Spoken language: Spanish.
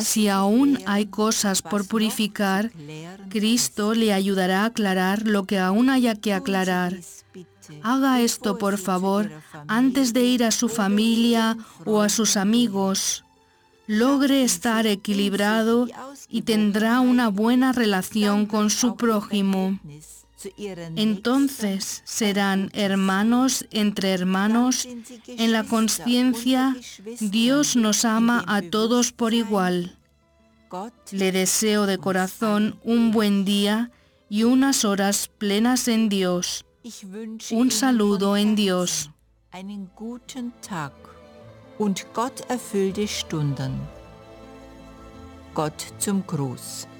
Si aún hay cosas por purificar, Cristo le ayudará a aclarar lo que aún haya que aclarar. Haga esto, por favor, antes de ir a su familia o a sus amigos. Logre estar equilibrado y tendrá una buena relación con su prójimo. Entonces serán hermanos entre hermanos. En la consciencia, Dios nos ama a todos por igual. Le deseo de corazón un buen día y unas horas plenas en Dios. Un saludo en Dios. Einen guten Tag und gotterfüllte Stunden. Gott zum Gruß.